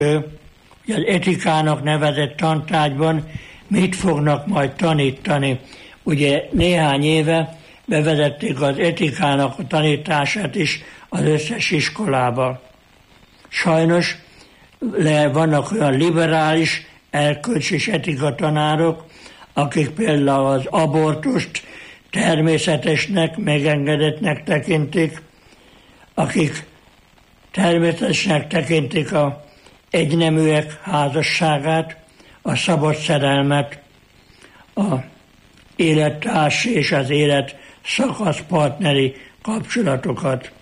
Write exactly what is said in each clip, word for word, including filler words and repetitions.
hogy az etikának nevezett tantárgyban mit fognak majd tanítani. Ugye néhány éve bevezették az etikának a tanítását is az összes iskolába. Sajnos vannak olyan liberális erkölcs és etika tanárok, akik például az abortust természetesnek, megengedettnek tekintik, akik természetesnek tekintik az egyneműek házasságát, a szabad szerelmet, a élettárs és az élet szakasz partneri kapcsolatokat.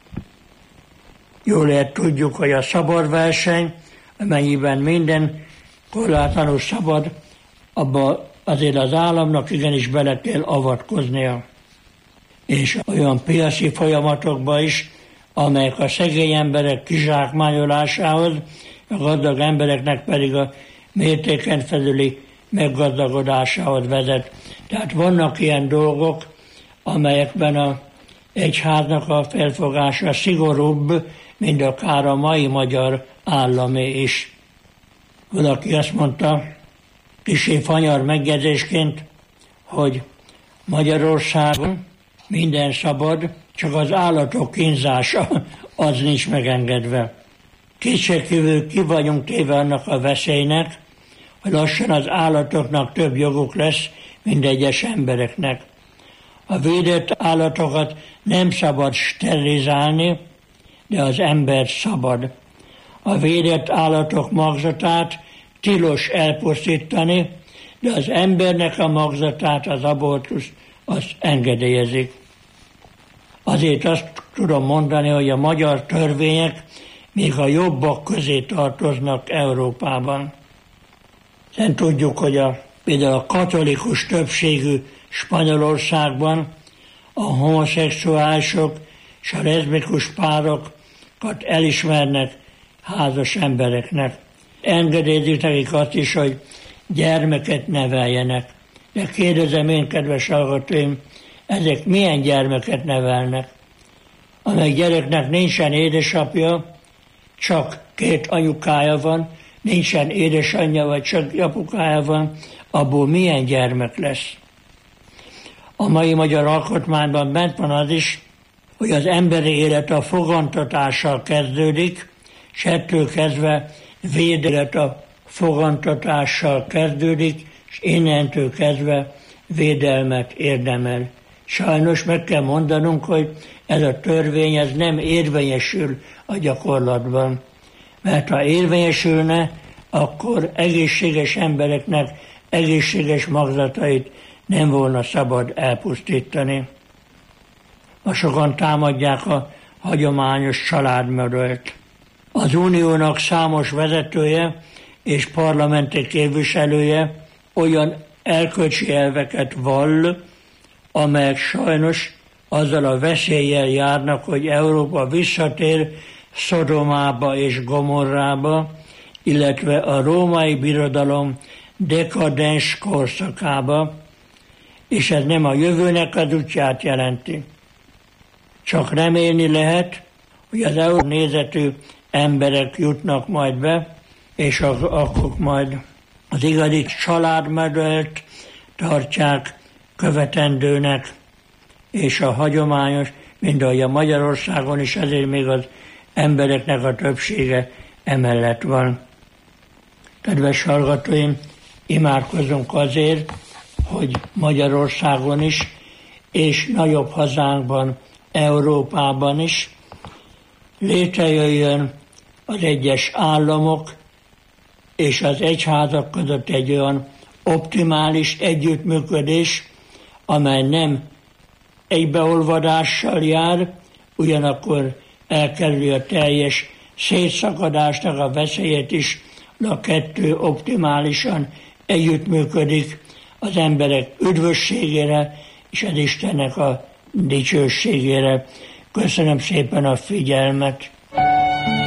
Jól lehet tudjuk, hogy a szabad verseny, amennyiben minden korlátlanul szabad, abban azért az államnak igenis bele kell avatkoznia. És olyan piaci folyamatokba is, amelyek a szegény emberek kizsákmányolásához, a gazdag embereknek pedig a mértéken felüli meggazdagodásához vezet. Tehát vannak ilyen dolgok, amelyekben a egyháznak a felfogása szigorúbb, mint akár a mai magyar államé is. Valaki azt mondta, kicsi fanyar megjegyzésként, hogy Magyarországon minden szabad, csak az állatok kínzása az nincs megengedve. Kétségkívül ki vagyunk téve annak a veszélynek, hogy lassan az állatoknak több joguk lesz, mint egyes embereknek. A védett állatokat nem szabad sterilizálni, de az ember szabad. A védett állatok magzatát tilos elpusztítani, de az embernek a magzatát, az abortusz, azt engedélyezik. Azért azt tudom mondani, hogy a magyar törvények még a jobbak közé tartoznak Európában. Nem tudjuk, hogy a, például a katolikus többségű Spanyolországban a homoszexuálisok és a leszbikus párokat elismernek házas embereknek. Engedélyezik nekik azt is, hogy gyermeket neveljenek. De kérdezem én, kedves hallgatóim, ezek milyen gyermeket nevelnek? Amely gyereknek nincsen édesapja, csak két anyukája van, nincsen édesanyja, vagy csak apukája van, abból milyen gyermek lesz? A mai magyar alkotmányban bent van az is, hogy az emberi élet a fogantatással kezdődik, és ettől kezdve védelet a fogantatással kezdődik, és innentől kezdve védelmet érdemel. Sajnos meg kell mondanunk, hogy ez a törvény ez nem érvényesül a gyakorlatban. Mert ha érvényesülne, akkor egészséges embereknek egészséges magzatait nem volna szabad elpusztítani. Ma sokan támadják a hagyományos családmodellt. Az uniónak számos vezetője és parlamenti képviselője olyan erkölcsi elveket vall, amelyek sajnos azzal a veszéllyel járnak, hogy Európa visszatér Szodomába és Gomorrába, illetve a római birodalom dekadens korszakába, és ez nem a jövőnek az útját jelenti. Csak remélni lehet, hogy az EU nézetű emberek jutnak majd be, és akkor majd az igazi családmodellt tartják követendőnek, és a hagyományos, mint ahogy a Magyarországon is, ezért még az embereknek a többsége emellett van. Kedves hallgatóim, imádkozzunk azért, hogy Magyarországon is, és nagyobb hazánkban, Európában is létrejöjjön az egyes államok és az egyházak között egy olyan optimális együttműködés, amely nem egybeolvadással jár, ugyanakkor elkerüli a teljes szétszakadásnak a veszélyét is, de a kettő optimálisan együttműködik az emberek üdvösségére és az Istennek a dicsőségére. Köszönöm szépen a figyelmet!